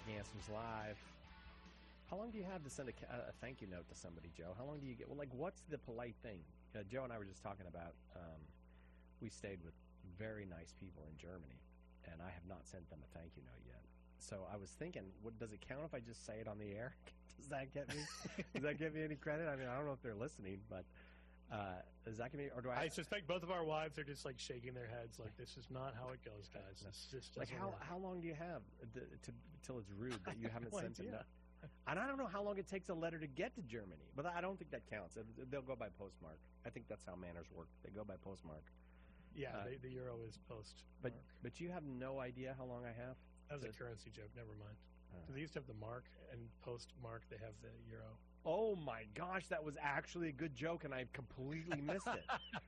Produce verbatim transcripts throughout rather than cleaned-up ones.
Gansom's Live. How long do you have to send a, a thank you note to somebody, Joe? How long do you get? Well, like, what's the polite thing? Uh, Joe and I were just talking about, um, we stayed with very nice people in Germany, and I have not sent them a thank you note yet. So I was thinking, what, does it count if I just say it on the air? Does that get me? Does that give me any credit? I mean, I don't know if they're listening, but uh, does that give me? Or do I? I suspect both of our wives are just like shaking their heads, like this is not how it goes, guys. This just like how work. how long do you have to, to till it's rude that you haven't no sent idea. them? And I don't know how long it takes a letter to get to Germany, but I don't think that counts. They'll go by postmark. I think that's how manners work. They go by postmark. Yeah, uh, they, the euro is post. But but you have no idea how long I have. That was to, a currency joke. Never mind. Uh, They used to have the mark, and postmark they have the euro. Oh my gosh, that was actually a good joke, and I completely missed it.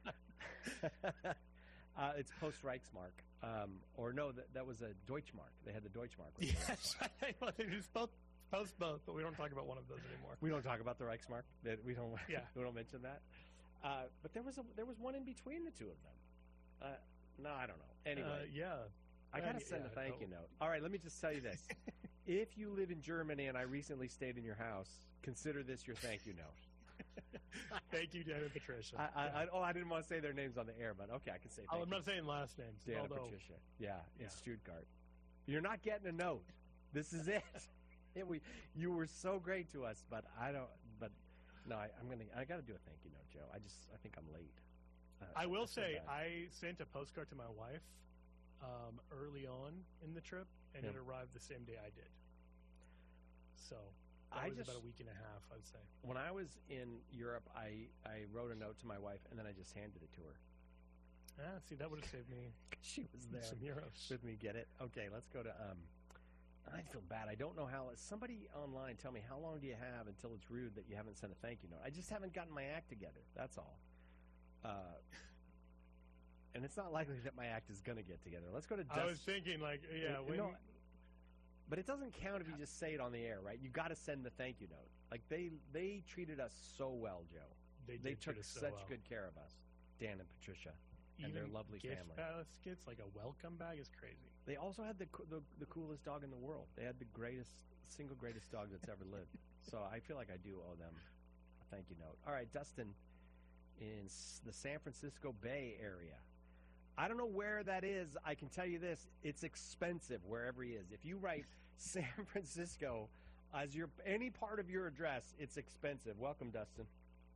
uh, it's post Reichsmark, um, or no, that, that was a Deutschmark. They had the Deutschmark. Yes, well, they just both post both, but we don't talk about one of those anymore. We don't talk about the Reichsmark. We don't. Yeah. we don't mention that. Uh, but there was a there was one in between the two of them. Uh, no, I don't know. Anyway, uh, yeah. I gotta Uh, send yeah, a thank no. you note. All right, let me just tell you this: if you live in Germany and I recently stayed in your house, consider this your thank you note. Thank you, Dan and Patricia. I, I, I, oh, I didn't want to say their names on the air, but okay, I can say. Oh, Thank I'm you. not saying last names. Dan and although, Patricia. Yeah, in Yeah. Stuttgart. You're not getting a note. This is it. it we, you were so great to us, but I don't. But no, I, I'm gonna. I got to do a thank you note, Joe. I just. I think I'm late. Uh, I will feel say bad. I sent a postcard to my wife um, early on in the trip, and Yeah. it arrived the same day I did. So that I was just- about a week and a half, I'd say. When I was in Europe, I I wrote a note to my wife, and then I just handed it to her. Ah, see, that would have saved me She was there some euros. with me. Get it? Okay, let's go to. Um, I feel bad. I don't know how. Somebody online tell me how long do you have until it's rude that you haven't sent a thank you note. I just haven't gotten my act together. That's all. Uh, and it's not likely that my act is going to get together. Let's go to. I Dust- was thinking, like, yeah, Uh, when no, but it doesn't count if you just say it on the air, right? You got to send the thank you note. Like they they treated us so well, Joe. they, They did took treat us so such well. good care of us, Dan and Patricia. and Even their lovely gift family. baskets, like a welcome bag, is crazy. They also had the, co- the the coolest dog in the world. They had the greatest, single greatest dog that's ever lived. So I feel like I do owe them a thank you note. All right, Dustin, in s- the San Francisco Bay Area. I don't know where that is. I can tell you this: it's expensive wherever he is. If you write San Francisco as your any part of your address, it's expensive. Welcome, Dustin.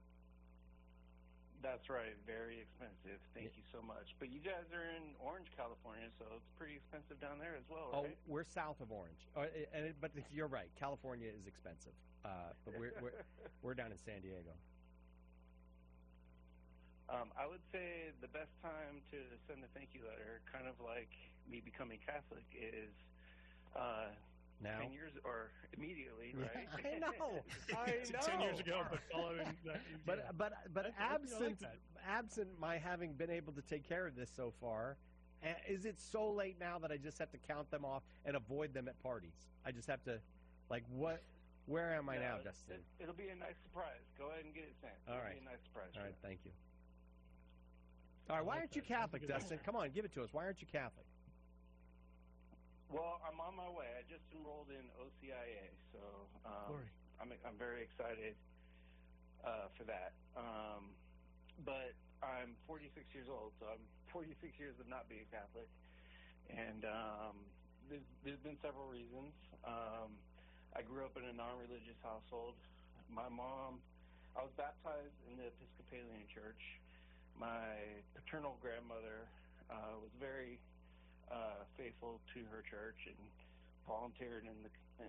That's right. Very expensive. Thank you so much. But you guys are in Orange, California, so it's pretty expensive down there as well, Oh, right? we're south of Orange, uh, and it, but you're right. California is expensive, uh, but we're, we're we're down in San Diego. um, I would say the best time to send a thank you letter, kind of like me becoming Catholic, is uh, Now, ten years or immediately, right? I know, I know. Ten years ago, but following that. But yeah. but but I- I- I absent like that. absent my having been able to take care of this so far, uh, is it so late now that I just have to count them off and avoid them at parties? I just have to, like, what? Where am I No, now, it- Dustin? It, will be a nice surprise. Go ahead and get it sent. All It'll right. be a nice surprise. All for right, you. thank you. All right, I why like aren't you that. Sounds Catholic, like a good Dustin? answer. Come on, give it to us. Why aren't you Catholic? Well, I'm on my way. I just enrolled in O C I A, so um, Glory. I'm I'm very excited uh, for that. Um, but I'm forty-six years old, so I'm forty-six years of not being Catholic, and um, there's there's been several reasons. Um, I grew up in a non-religious household. My mom, I was baptized in the Episcopalian Church. My paternal grandmother uh, was very uh, faithful to her church and volunteered in the